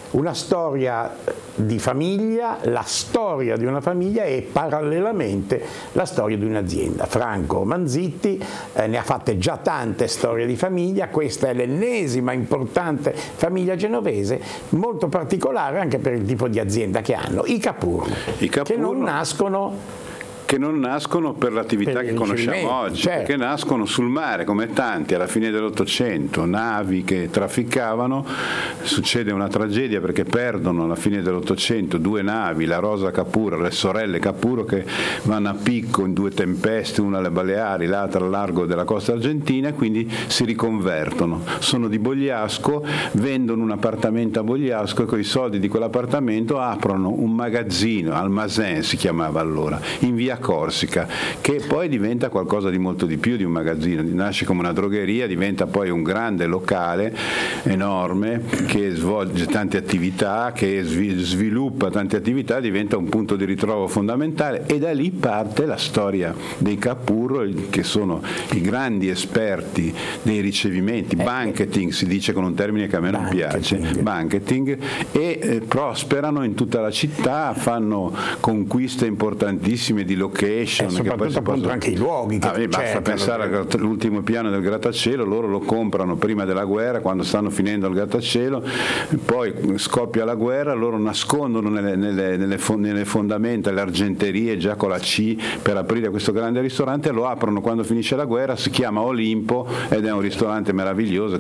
una storia di famiglia, la storia di una famiglia e parallelamente la storia di un'azienda. Franco Manzitti ne ha fatte già tante storie di famiglia, questa è l'ennesima importante famiglia genovese, molto particolare anche per il tipo di azienda che hanno, i Capurro, che non nascono per l'attività che conosciamo oggi, certo. Perché nascono sul mare come tanti alla fine dell'Ottocento, navi che trafficavano, succede una tragedia perché perdono alla fine dell'Ottocento 2 navi, la Rosa Capurro, le sorelle Capurro, che vanno a picco in 2 tempeste, una alle Baleari, l'altra al largo della costa argentina, e quindi si riconvertono, sono di Bogliasco, vendono un appartamento a Bogliasco e con i soldi di quell'appartamento aprono un magazzino, Almazen si chiamava allora, in via Corsica, che poi diventa qualcosa di molto di più di un magazzino, nasce come una drogheria, diventa poi un grande locale enorme che svolge tante attività, che sviluppa tante attività, diventa un punto di ritrovo fondamentale, e da lì parte la storia dei Capurro, che sono i grandi esperti dei ricevimenti, banqueting si dice con un termine che a me non piace, banqueting, e prosperano in tutta la città, fanno conquiste importantissime di location, soprattutto appunto anche i luoghi che basta pensare all'ultimo piano del grattacielo, loro lo comprano prima della guerra, quando stanno finendo il grattacielo, poi scoppia la guerra, loro nascondono nelle fondamenta le argenterie già con la C per aprire questo grande ristorante, lo aprono quando finisce la guerra, si chiama Olimpo ed è un ristorante meraviglioso